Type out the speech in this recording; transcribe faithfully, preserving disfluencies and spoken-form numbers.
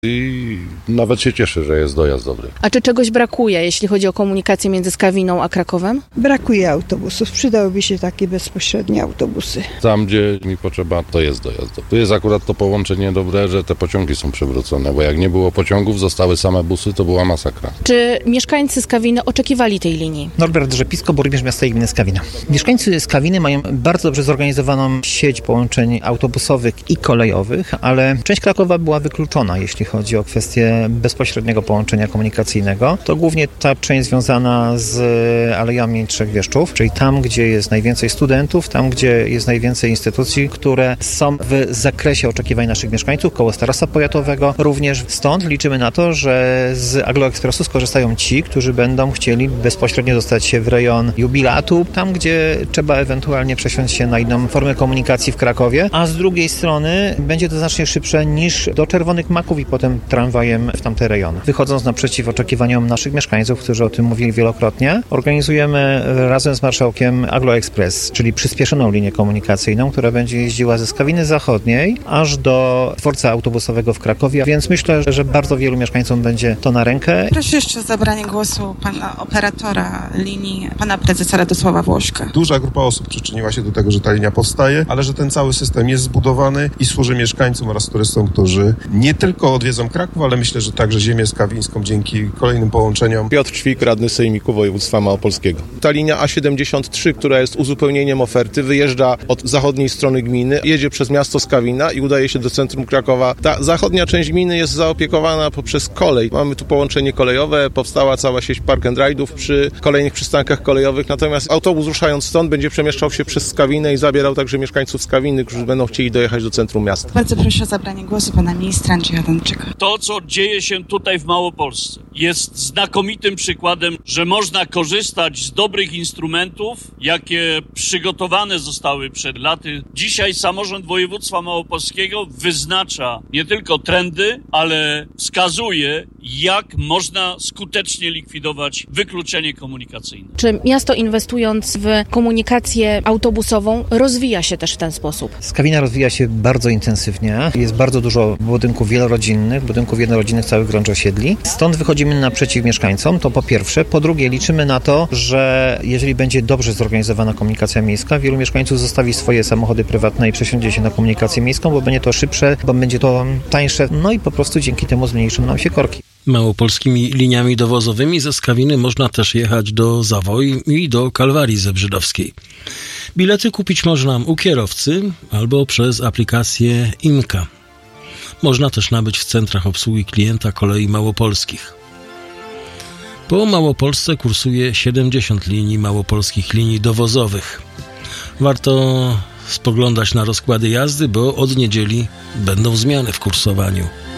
i nawet się cieszę, że jest dojazd dobry. A czy czegoś brakuje, jeśli chodzi o komunikację między Skawiną a Krakowem? Brakuje autobusów. Przydałyby się takie bezpośrednie autobusy. Tam, gdzie mi potrzeba, to jest dojazd dobry. Tu jest akurat to połączenie dobre, że te pociągi są przywrócone, bo jak nie było pociągów, zostały same busy, to była masakra. Czy mieszkańcy Skawiny oczekiwali tej linii? Norbert Rzepisko, burmistrz miasta i gminy Skawina. Mieszkańcy Skawiny mają bardzo dobrze zorganizowaną sieć połączeń autobusowych i kolejowych, ale część Krakowa była wykluczona, jeśli chodzi o kwestię bezpośredniego połączenia komunikacyjnego. To głównie ta część związana z Alejami Trzech Wieszczów, czyli tam, gdzie jest najwięcej studentów, tam, gdzie jest najwięcej instytucji, które są w zakresie oczekiwań naszych mieszkańców, koło Starostwa Powiatowego. Również stąd liczymy na to, że z Agloekspresu skorzystają ci, którzy będą chcieli bezpośrednio dostać się w rejon Jubilatu, tam, gdzie trzeba ewentualnie przesiąść się na inną formę komunikacji w Krakowie, a z drugiej strony będzie to znacznie szybsze niż do Czerwonych Maków i potem tramwajem w tamte rejony. Wychodząc naprzeciw oczekiwaniom naszych mieszkańców, którzy o tym mówili wielokrotnie, organizujemy razem z marszałkiem Agloekspres, czyli przyspieszoną linię komunikacyjną, która będzie jeździła ze Skawiny Zachodniej aż do dworca autobusowego w Krakowie, więc myślę, że bardzo wielu mieszkańcom będzie to na rękę. Proszę jeszcze o zabranie głosu pana operatora linii, pana prezesa Radosława Włośka. Duża grupa osób przyczyniła się do tego, że ta linia powstaje, ale że ten cały system jest zbudowany i służy mieszkańcom oraz turystom, którzy nie tylko odwiedzą Kraków, ale myślę, że także ziemię skawińską dzięki kolejnym połączeniom. Piotr Ćwik, radny Sejmiku Województwa Małopolskiego. Ta linia A siedemdziesiąt trzy, która jest uzupełnieniem oferty, wyjeżdża od zachodniej strony gminy, jedzie przez miasto Skawina i udaje się do centrum Krakowa. Ta zachodnia część gminy jest zaopiekowana poprzez kolej. Mamy tu połączenie kolejowe, powstała cała sieć park and ride'ów przy kolejnych przystankach kolejowych, natomiast autobus ruszając stąd będzie przemieszczał się przez Skawinę i zabierał także mieszkańców Skawiny, którzy będą chcieli dojechać do centrum miasta. Bardzo proszę o zabranie głosu pana ministra Andrzeja Adamczyka. To, co dzieje się tutaj w Małopolsce, jest znakomitym przykładem, że można korzystać z dobrych instrumentów, jakie przygotowane zostały przed laty. Dzisiaj samorząd województwa małopolskiego wyznacza nie tylko trendy, ale wskazuje, jak można skutecznie likwidować wykluczenie komunikacyjne. Czy miasto, inwestując w komunikację autobusową, rozwija się też w ten sposób? Skawina rozwija się bardzo intensywnie. Jest bardzo dużo budynków wielorodzinnych, budynków jednorodzinnych, całych grąż osiedli. Stąd wychodzimy naprzeciw mieszkańcom, to po pierwsze. Po drugie, liczymy na to, że jeżeli będzie dobrze zorganizowana komunikacja miejska, wielu mieszkańców zostawi swoje samochody prywatne i przesiądzie się na komunikację miejską, bo będzie to szybsze, bo będzie to tańsze, no i po prostu dzięki temu zmniejszą nam się korki. Małopolskimi liniami dowozowymi ze Skawiny można też jechać do Zawoi i do Kalwarii Zebrzydowskiej. Bilety kupić można u kierowcy albo przez aplikację IMKA. Można też nabyć w centrach obsługi klienta kolei małopolskich. Po Małopolsce kursuje siedemdziesiąt linii małopolskich linii dowozowych. Warto spoglądać na rozkłady jazdy, bo od niedzieli będą zmiany w kursowaniu.